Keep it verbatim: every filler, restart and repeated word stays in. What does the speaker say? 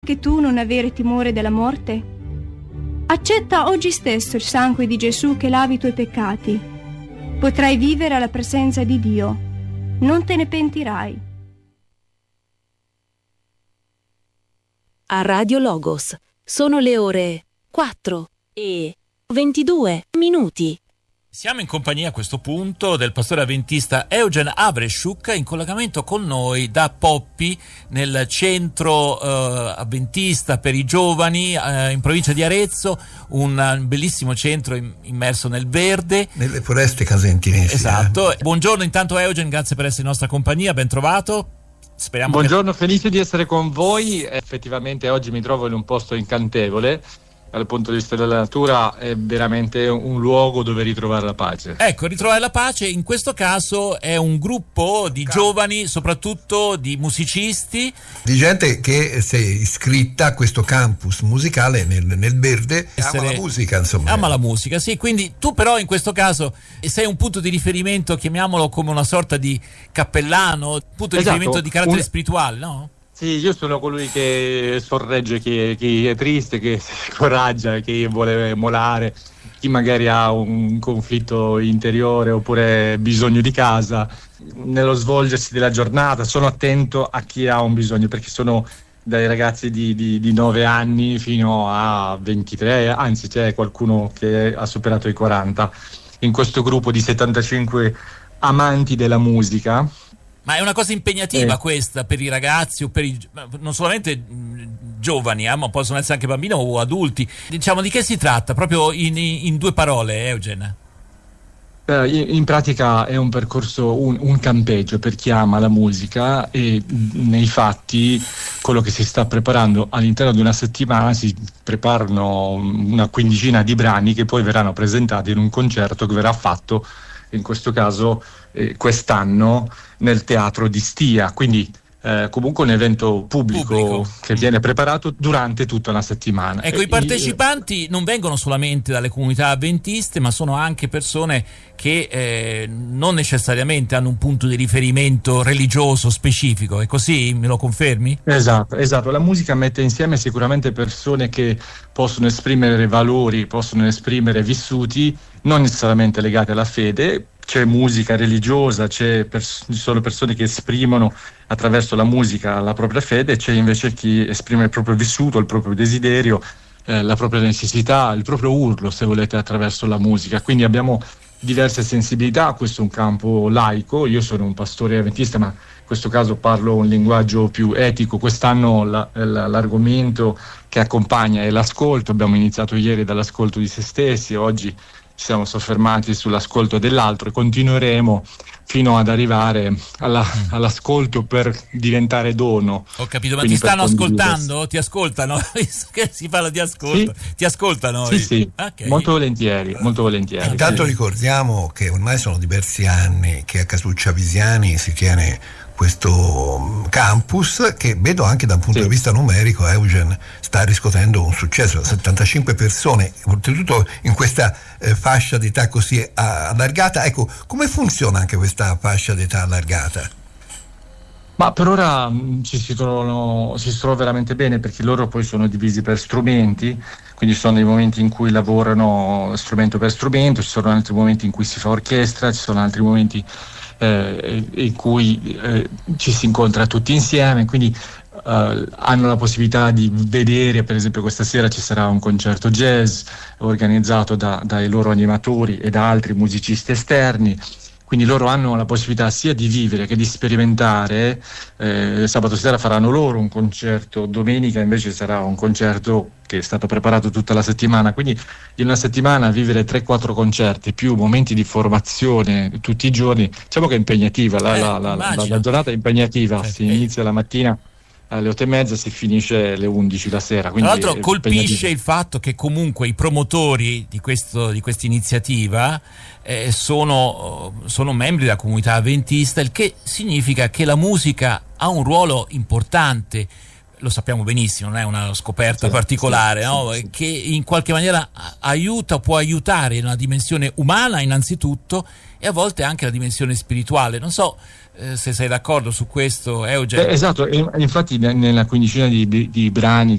anche tu non avere timore della morte? Accetta oggi stesso il sangue di Gesù che lavi i tuoi peccati. Potrai vivere alla presenza di Dio. Non te ne pentirai. A Radio Logos sono le ore quattro e ventidue minuti. Siamo in compagnia a questo punto del pastore avventista Eugen Avreshchuk, in collegamento con noi da Poppi, nel centro eh, avventista per i giovani eh, in provincia di Arezzo, un bellissimo centro immerso nel verde, nelle foreste casentinesi. Esatto. Eh. Buongiorno intanto Eugen, grazie per essere in nostra compagnia, ben trovato. Speriamo Buongiorno, che... felice di essere con voi. Effettivamente oggi mi trovo in un posto incantevole. Dal punto di vista della natura è veramente un luogo dove ritrovare la pace. Ecco, ritrovare la pace in questo caso è un gruppo di giovani, soprattutto di musicisti. Di gente che si è iscritta a questo campus musicale nel, nel verde, Essere... ama la musica, insomma. Ama la musica, sì, quindi tu però in questo caso sei un punto di riferimento, chiamiamolo come una sorta di cappellano, punto di Esatto. riferimento di carattere un... spirituale, no? Sì, io sono colui che sorregge chi, chi è triste, che si scoraggia, chi vuole molare, chi magari ha un conflitto interiore oppure bisogno di casa. Nello svolgersi della giornata sono attento a chi ha un bisogno, perché sono dai ragazzi di, di, di nove anni fino a ventitré, anzi c'è qualcuno che ha superato i quaranta, in questo gruppo di settantacinque amanti della musica. Ma è una cosa impegnativa eh. questa per i ragazzi o per i, non solamente mh, giovani, eh, ma possono essere anche bambini o adulti. Diciamo, di che si tratta? Proprio in, in due parole, Eugen. Eh, in, in pratica è un percorso, un, un campeggio per chi ama la musica, e nei fatti quello che si sta preparando all'interno di una settimana, si preparano una quindicina di brani che poi verranno presentati in un concerto che verrà fatto, in questo caso eh, quest'anno, nel teatro di Stia, quindi eh, comunque un evento pubblico, pubblico che viene preparato durante tutta una settimana. Ecco, e i partecipanti io... non vengono solamente dalle comunità avventiste, ma sono anche persone che eh, non necessariamente hanno un punto di riferimento religioso specifico, è così? Me lo confermi? Esatto, esatto. La musica mette insieme sicuramente persone che possono esprimere valori, possono esprimere vissuti non necessariamente legati alla fede. C'è musica religiosa, c'è pers- ci sono persone che esprimono attraverso la musica la propria fede, c'è invece chi esprime il proprio vissuto, il proprio desiderio, eh, la propria necessità, il proprio urlo, se volete, attraverso la musica. Quindi abbiamo diverse sensibilità. Questo è un campo laico, io sono un pastore avventista, ma in questo caso parlo un linguaggio più etico. Quest'anno la, la, l'argomento che accompagna è l'ascolto. Abbiamo iniziato ieri dall'ascolto di se stessi, oggi ci siamo soffermati sull'ascolto dell'altro e continueremo fino ad arrivare alla, all'ascolto per diventare dono. Ho capito, ma Quindi ti stanno condividere. ascoltando? Ti ascoltano? Che si parla di ascolto? Sì. Ti ascoltano? Sì, sì, okay. molto volentieri, molto volentieri. Intanto sì. ricordiamo che ormai sono diversi anni che a Casuccia Visiani si tiene questo campus, che vedo anche da un punto sì. di vista numerico, Eugen, sta riscuotendo un successo. settantacinque persone, oltretutto in questa eh, fascia d'età così allargata. Ecco, come funziona anche questa fascia d'età allargata? Ma per ora mh, ci si trovano, si trova veramente bene, perché loro poi sono divisi per strumenti, quindi ci sono dei momenti in cui lavorano strumento per strumento, ci sono altri momenti in cui si fa orchestra, ci sono altri momenti eh, in cui eh, ci si incontra tutti insieme, quindi eh, hanno la possibilità di vedere, per esempio questa sera ci sarà un concerto jazz organizzato da, dai loro animatori e da altri musicisti esterni. Quindi loro hanno la possibilità sia di vivere che di sperimentare. Eh, sabato sera faranno loro un concerto, domenica invece sarà un concerto che è stato preparato tutta la settimana. Quindi in una settimana vivere tre quattro concerti più momenti di formazione tutti i giorni, diciamo che è impegnativa, la, eh, la, la, la, la giornata è impegnativa, eh, si eh. inizia la mattina alle otto e mezza, si finisce alle undici la sera. Tra l'altro colpisce il fatto che comunque i promotori di questo di questa iniziativa eh, sono, sono membri della comunità avventista, il che significa che la musica ha un ruolo importante. Lo sappiamo benissimo, non è una scoperta sì, particolare, sì, no? Sì, sì. Che in qualche maniera aiuta, può aiutare in una dimensione umana innanzitutto, e a volte anche la dimensione spirituale. Non so eh, se sei d'accordo su questo, Eugen. Eh, esatto, e, infatti nella quindicina di, di, di brani